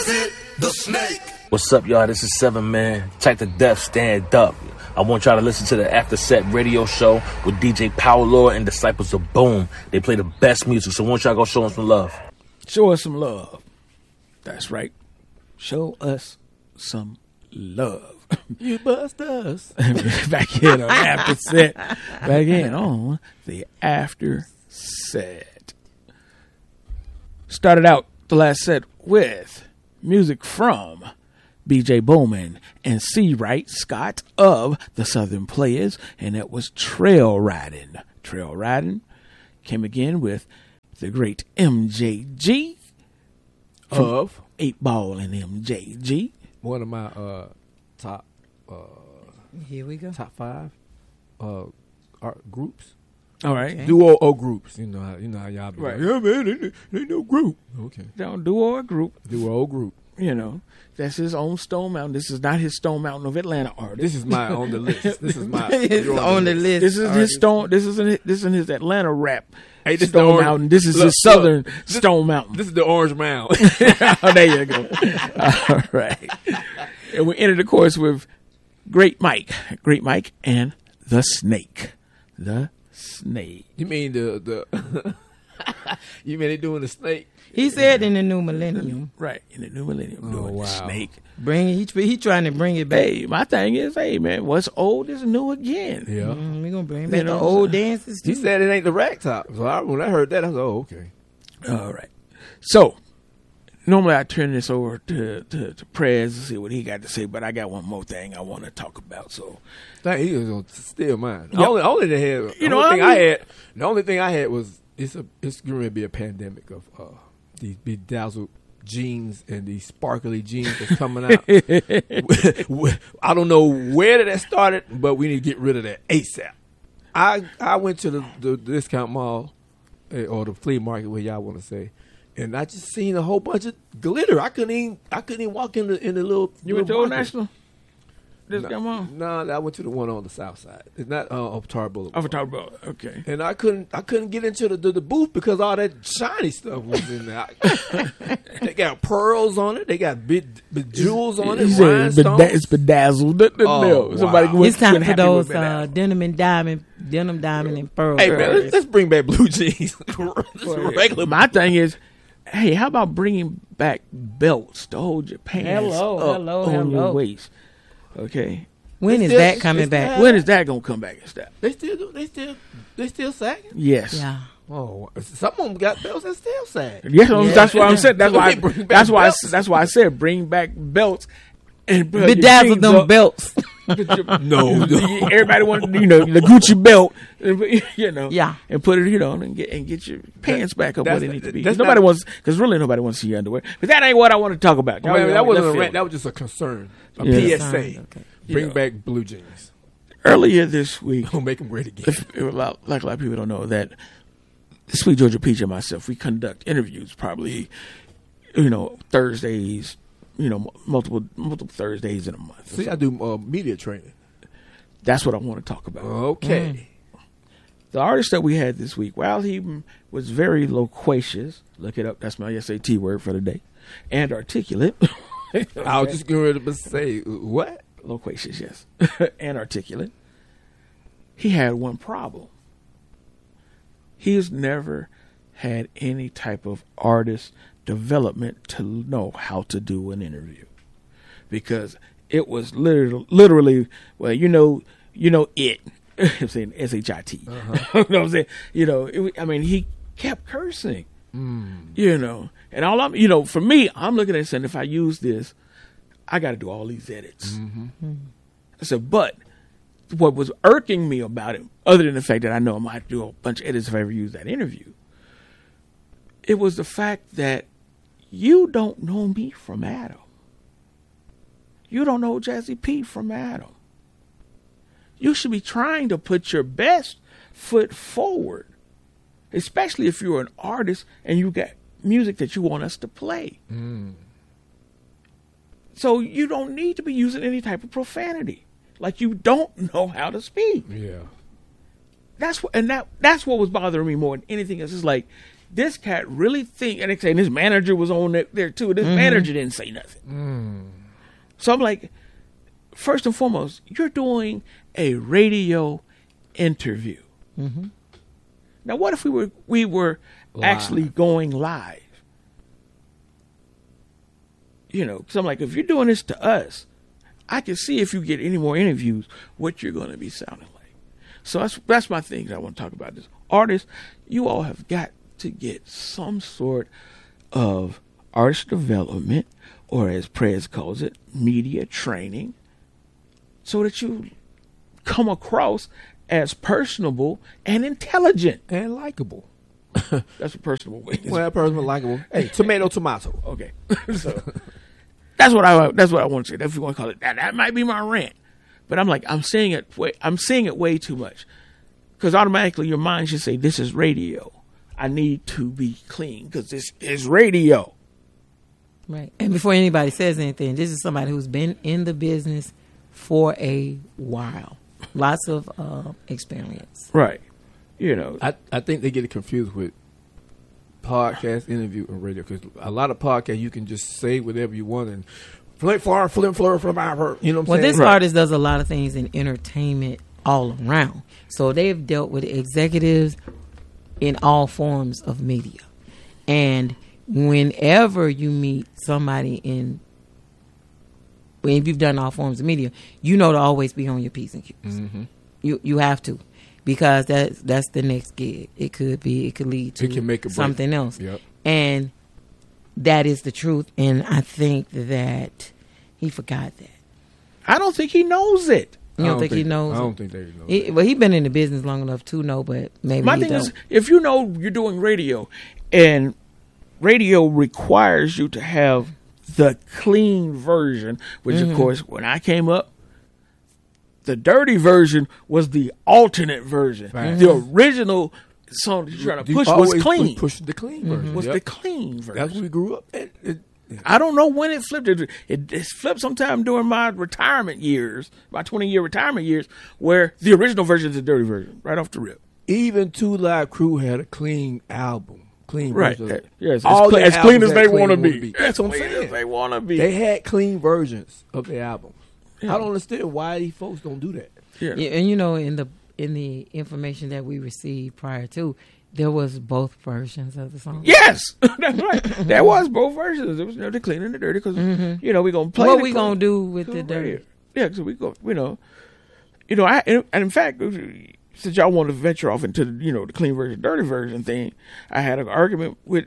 it, the snake. What's up, y'all? This is 7 Man. Type the Death, stand up. I want y'all to listen to the After Set radio show with DJ Paolo and Disciples of Boom. They play the best music, so I want y'all to go show them some love. Show us some love. That's right. Show us some love. You bust us. Back in on After Set. Back in on the After Set. Started out the last set with music from B.J. Bowman and C. Wright Scott of the Southern Players, and that was Trail Riding. Trail Riding came again with the great MJG Of 8 Ball and MJG. one of my top Here we go. top 5 art groups. All right. Duo or groups. You know how y'all be Right. like, yeah, man, they no group. Okay. Don't do or group. Duo or group. You know, that's his own Stone Mountain. This is not his Stone Mountain of Atlanta artist. This is my on the list. This is my It's you're on the list. This is his Stone. This isn't his Atlanta rap. Hey, this Stone the orange- Mountain. This is look, his Southern look, Stone Mountain. This is the Orange Mound. Oh, there you go. All right. And we ended the course with Great Mike, and the Snake. The Snake. You mean the you mean they doing the snake? He said in the new millennium. Right, in the new millennium, Oh, doing wow. the Snake. Bring it. He trying to bring it back. Hey, my thing is, hey man, what's old is new again. Yeah. We gonna bring back know, the old dances He too. said it ain't the rag top. So when I heard that, I was like, oh, okay. All right. So normally I turn this over to Prez to see what he got to say, but I got one more thing I want to talk about. So He was gonna steal mine. Yep. Only they had, You the know, only thing I mean- the only thing I had was it's going to be a pandemic of these bedazzled jeans and these sparkly jeans that's coming out. I don't know where that started, but we need to get rid of that ASAP. I went to the discount mall or the flea market, where y'all want to say, and I just seen a whole bunch of glitter. I couldn't even walk in the little. you went to little Old market. National? This come on. No, I went to the one on the south side. It's not of Tar Boulevard. I'll talk about it. Okay. And I couldn't get into the booth because all that shiny stuff was in there. They got pearls on it. They got big jewels on it. He said Rhinestones. it's bedazzled. Oh, Somebody wow. went- It's time went for happy those with bedazzled. denim, diamond, and pearl. Hey man, let's bring back blue jeans. Regular. My thing is, hey, how about bringing back belts to hold your pants Hello, up hello, on your hello. waist? Okay. When is It's that still- coming it's back? still- When is that gonna come back and stuff? They still sagging. Yes. Yeah. Oh, some of them got belts that still sag. Yes, Yeah. that's what I'm saying. That's So why. they bring back That's why. belts. That's why I said bring back belts and put your Bedazzle jeans them up. belts. No. Everybody wants, the Gucci belt, Yeah. and put it, and get your pants back up where that's- they need to be. that's Nobody not- wants, because really nobody wants to see your underwear. But that ain't what I want to talk about. Wait, that wasn't a Left rant. field. That was just a concern. A Yeah. PSA. Okay. Bring Yeah. back blue jeans. Earlier this week, Don't make them great again. like a lot of people don't know that Sweet Georgia Peach and myself, we conduct interviews probably, Thursdays, multiple Thursdays in a month. See, I do media training. That's what I want to talk about. Okay. The artist that we had this week, while he was very loquacious, look it up, that's my SAT word for the day, and articulate. I was just going to say, what? Loquacious, yes, and articulate. He had one problem. He has never had any type of artist development to know how to do an interview, because it was literally well, it. I'm saying SHIT. You know what I'm saying? He kept cursing. And all I'm, for me, I'm looking at it saying, if I use this, I got to do all these edits. I said, but what was irking me about it, other than the fact that I know I might have to do a bunch of edits if I ever use that interview, it was the fact that you don't know me from Adam. You don't know Jazzy P from Adam. You should be trying to put your best foot forward, especially if you're an artist and you got music that you want us to play. So you don't need to be using any type of profanity. Like you don't know how to speak. Yeah. That's what was bothering me more than anything else. It's like this cat really think, and they say his manager was on there too. This manager didn't say nothing. So I'm like, first and foremost, you're doing a radio interview. Now, what if we were actually going live? You know, because I'm like, if you're doing this to us, I can see if you get any more interviews, what you're going to be sounding like. So that's my thing that I want to talk about. This artists, you all have got to get some sort of artist development, or as Prez calls it, media training, so that you come across as personable and intelligent and likable. That's a personable way. Well, personable, likable. Hey, tomato. Okay, so that's what I want to say. If you want to call it that might be my rant. But I'm like, I'm seeing it way too much, because automatically your mind should say, "This is radio. I need to be clean because this is radio." Right. And before anybody says anything, this is somebody who's been in the business for a while. Lots of experience. Right. You know, I think they get it confused with podcast, interview, and radio, because a lot of podcasts you can just say whatever you want and you know what I'm saying? Well, this artist does a lot of things in entertainment all around. So they've dealt with executives in all forms of media. And whenever you meet somebody if you've done all forms of media, you know to always be on your P's and Q's. You have to, because that's the next gig. It could lead to something else. Yep. And that is the truth. And I think that he forgot that. I don't think he knows it. You don't think he knows? I don't think they know. Well, he's been in the business long enough to know, but maybe my thing is, if you know you're doing radio, and radio requires you to have the clean version, which of course, when I came up, the dirty version was the alternate version. Right. The original song that you're trying to push was clean. Push the clean version. Was the clean version. That's when we grew up. I don't know when it flipped. It flipped sometime during my retirement years, my 20-year retirement years, where the original version is the dirty version, right off the rip. Even Two Live Crew had a clean album. Clean right. version. Yes, as clean as they want to be. That's what I'm saying. They want to be. They had clean versions of the albums. Yeah. I don't understand why these folks don't do that. Yeah, and you know, in the information that we received prior to, there was both versions of the song. Yes, that's right. There was both versions. There was the clean and the dirty, because you know we're gonna play. What we gonna do with the dirty? Yeah, because we go. And in fact, since y'all want to venture off into the clean version, dirty version thing, I had an argument with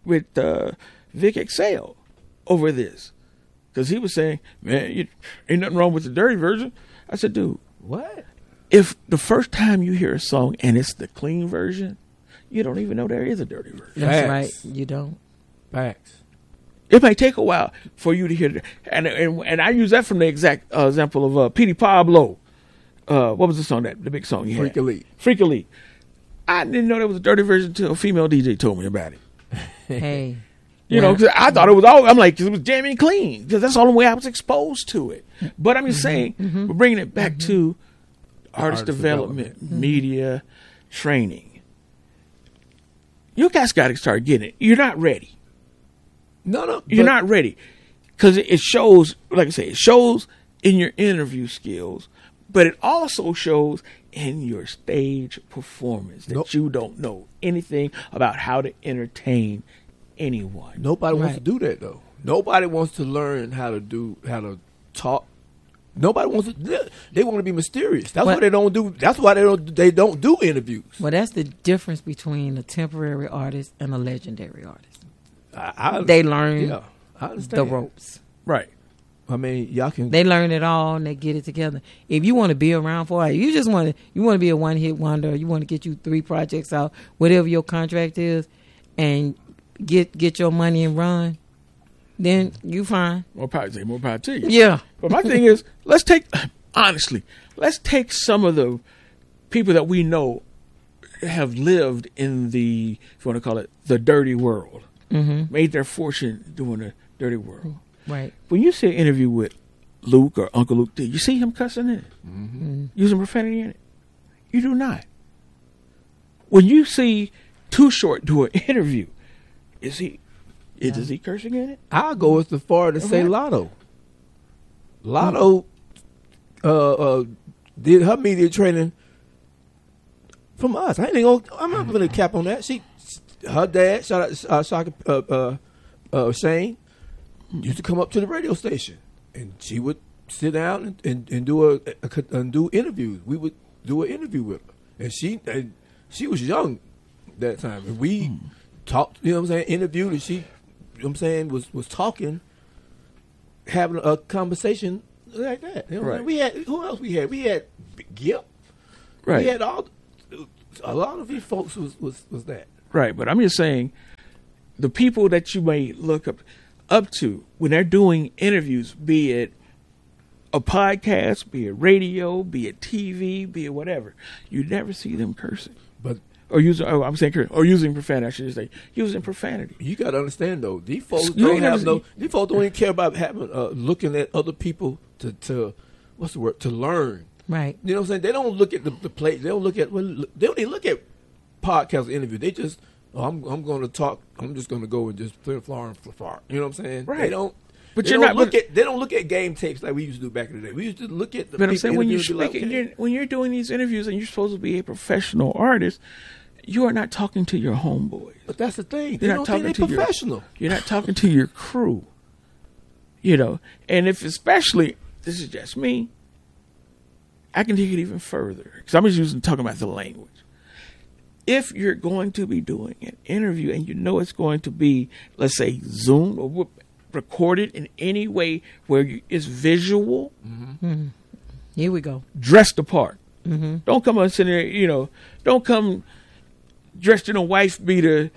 Vic Excel over this, because he was saying, "Man, ain't nothing wrong with the dirty version." I said, "Dude, what? If the first time you hear a song and it's the clean version, you don't even know there is a dirty version." That's right. You don't. Facts. It may take a while for you to hear it. And I use that from the exact example of Petey Pablo. What was the song the big song you had? Freak Elite. I didn't know there was a dirty version until a female DJ told me about it. Hey. Cause I thought it was all, I'm like, 'cause it was jamming clean. Because that's the only way I was exposed to it. But I'm just saying, we're bringing it back to artist development, media training. You guys got to start getting it. You're not ready. No. You're not ready. Because it shows, like I say, it shows in your interview skills, but it also shows in your stage performance that you don't know anything about how to entertain anyone. Nobody wants to do that, though. Nobody wants to learn how to talk. Nobody wants to. They want to be mysterious. That's why they don't do. That's why they don't do interviews. Well, that's the difference between a temporary artist and a legendary artist. They learn the ropes. Right. I mean, y'all can. They learn it all and they get it together. If you want to be around for it, you just want to be a one-hit wonder. You want to get you 3 projects out, whatever your contract is, and get your money and run. Then you fine. More power to you. Yeah. But my thing is, let's take some of the people that we know have lived in the, if you want to call it, the dirty world, made their fortune doing the dirty world. Right. When you see an interview with Luke or Uncle Luke, you see him cussing in it, using profanity in it. You do not. When you see Too Short do an interview. Is he cursing in it? I'll go as far to say Lotto. Lotto did her media training from us. I'm not going to cap on that. Her dad, shout out Shaka, Shane, used to come up to the radio station, and she would sit down and do interviews. We would do an interview with her, and she was young that time, and we talked. You know what I'm saying? Interviewed, and she, you know what I'm saying, was talking, having a conversation like that. You know what I'm saying? We had, who else we had? We had Gip. Right. We had a lot of these folks was that. Right, but I'm just saying, the people that you may look up to when they're doing interviews, be it a podcast, be it radio, be it TV, be it whatever, you never see them cursing. But using profanity. I should say using profanity. You got to understand though, these folks these folks don't even care about having looking at other people to what's the word, to learn. Right. You know what I'm saying? They don't look at the play. They don't look at they don't even look at podcast interview. They just I'm going to talk. I'm just going to go and just flip floor and flip. You know what I'm saying? Right. They don't. But they don't look at game tapes like we used to do back in the day. We used to look at the. But I'm saying when you're speaking, speaking, when you're doing these interviews and you're supposed to be a professional artist, you are not talking to your homeboys. But that's the thing. You're not talking to professional. You're not talking to your crew. You know, and if especially this is just me, I can take it even further because I'm just talking about the language. If you're going to be doing an interview and you know it's going to be, let's say, Zoom or recorded in any way where it's visual, here we go. Dress the part. Don't come on sitting there, don't come dressed in a wife beater,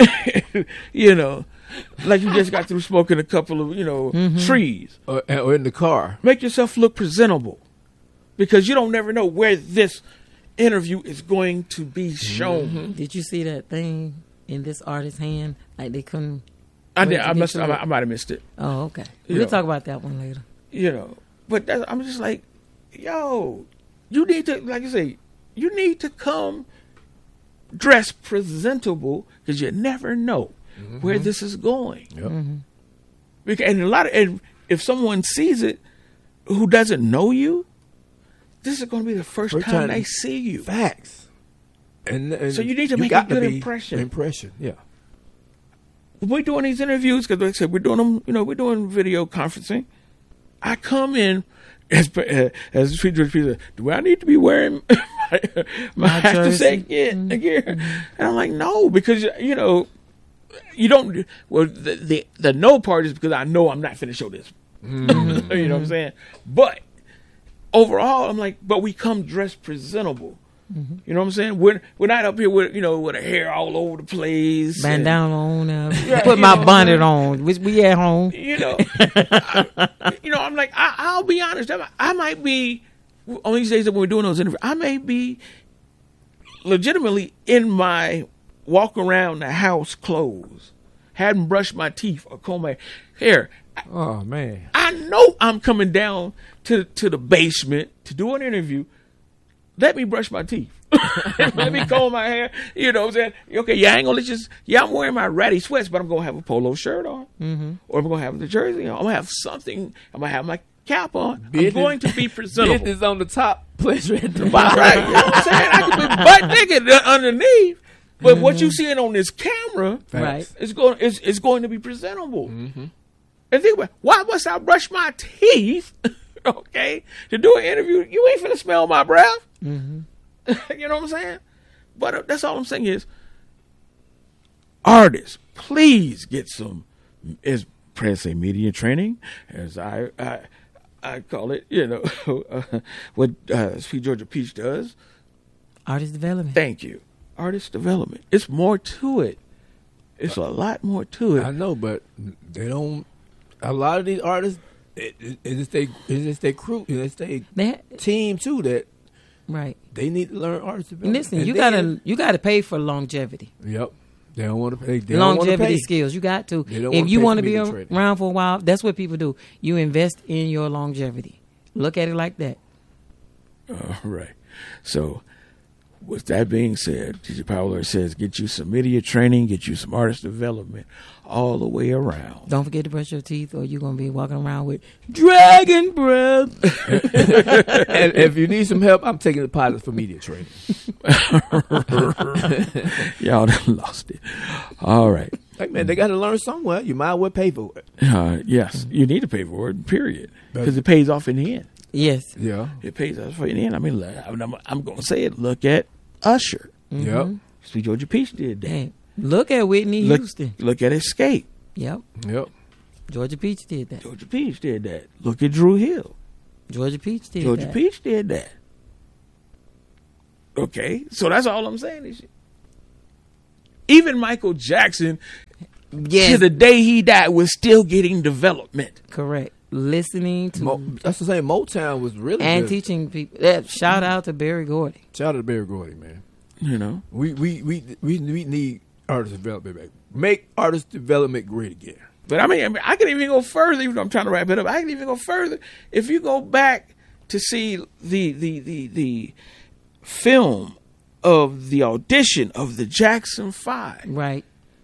like you just got through smoking a couple of, trees. Or in the car. Make yourself look presentable because you don't never know where this interview is going to be shown. Did you see that thing in this artist's hand? Like they couldn't. I might have missed it. Oh, okay. We'll talk about that one later. But I'm just like, yo, you need to, like I say, you need to come dressed presentable because you never know where this is going. Yep. And if someone sees it who doesn't know you, this is going to be the first time they see you. Facts. And so you need to make a good impression. Yeah. We're doing these interviews because, like I said, we're doing them. We're doing video conferencing. I come in as do I need to be wearing my jersey? Gear? And I'm like, no, because you don't. Well, the no part is because I know I'm not finna show this. You know what I'm saying? But overall, I'm like, but we come dressed presentable. You know what I'm saying? We're not up here with with a hair all over the place, bandana on, put my bonnet on. We at home. I'm like, I'll be honest. I might be on these days that when we're doing those interviews. I may be legitimately in my walk around the house clothes, hadn't brushed my teeth or combed my hair. Oh man! I know I'm coming down to the basement to do an interview. Let me brush my teeth. Let me comb my hair. You know what I'm saying? Okay, I ain't gonna I'm wearing my ratty sweats, but I'm gonna have a polo shirt on. Or I'm gonna have the jersey on. I'm gonna have something. I'm gonna have my cap on. I'm going to be presentable. Business on the top, pleasure at the bottom. Right, you know what I'm saying? I can be butt naked underneath. But what you seeing on this camera, right, is going to be presentable. And think about, why must I brush my teeth? Okay, to do an interview, you ain't finna smell my breath. You know what I'm saying? But that's all I'm saying is, artists, please get some, as Prince say, media training, as I call it. What Sweet Georgia Peach does. Artist development. Thank you. Artist development. It's more to it. It's a lot more to it. I know, but they don't. A lot of these artists. It's just their crew, it's their team too. That right. They need to learn artist development. Listen, you gotta pay for longevity. Yep. They don't want to pay. Longevity skills. You got to. If you want to be around for a while, that's what people do. You invest in your longevity. Look at it like that. Right. So with that being said, DJ Power says, get you some media training, get you some artist development all the way around. Don't forget to brush your teeth, or you're gonna be walking around with dragon breath. And if you need some help, I'm taking the pilots for media training. Y'all done lost it. All right. Like, man, they got to learn somewhere. You might as well pay for it. Yes, you need to pay for it, period. Because it pays off in the end. Yes. Yeah. It pays off in the end. I mean, I'm going to say it. Look at Usher. Yep. Sweet Georgia Peach did that. Dang. Look at Whitney Houston. Look at Escape. Yep. Yep. Georgia Peach did that. Georgia Peach did that. Look at Drew Hill. Georgia Peach did Georgia that. Peach did that. Okay, so that's all I'm saying. Is even Michael Jackson, Yes. to the day he died, was still getting development. Correct. Listening to That's the same. Motown was really and good. teaching people. Shout out to Berry Gordy. Shout out to Berry Gordy, man. You know, We need artist development back. Make artist development great again. but I mean, I can even go further. Even though I'm trying to wrap it up, I can even go further. If you go back to see the film of the audition of the Jackson 5, Right.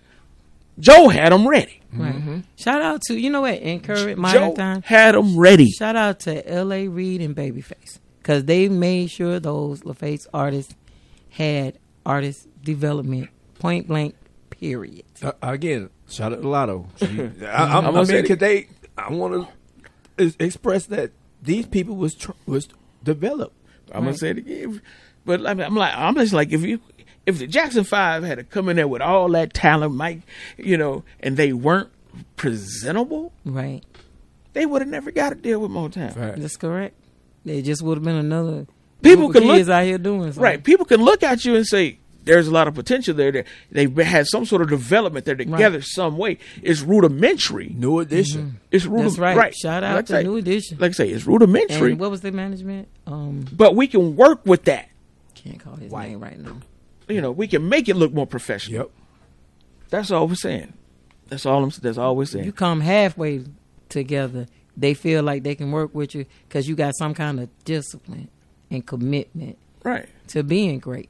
Joe had them ready. Right. Shout out to, you know what, Encourage Joe Modern Time. had them ready. Shout out to L.A. Reid and Babyface, because they made sure those LaFace artists had artist development, point blank, period. Again, shout out to Lotto. I'm gonna say it. I want to express that these people was developed. I'm gonna say it again, but I'm just like if the Jackson 5 had to come in there with all that talent, Mike, and they weren't presentable, Right. they would have never got a deal with Motown. Right. That's correct. It just would have been another People group can of look kids out here doing something. right. People can look at you and say there's a lot of potential there. They've had some sort of development. They're together some way. It's rudimentary. New edition. It's That's right. right. Shout out Like to I say- New Edition. Like I say, it's rudimentary, And what was their management? but we can work with that. Can't call his White. name right now. We can make it look more professional. Yep. That's all we're saying. That's all we're saying. You come halfway together, they feel like they can work with you because you got some kind of discipline and commitment Right. to being great.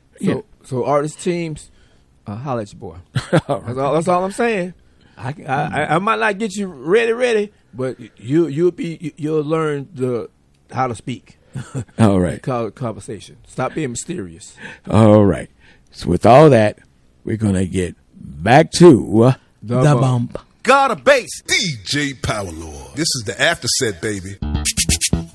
So artist teams, holla at your boy. That's all I'm saying. I might not get you ready, but you'll learn how to speak. All right. Conversation. Stop being mysterious. All right. So with all that, we're going to get back to The bump. God of bass, DJ Power Lord. This is the after set, baby.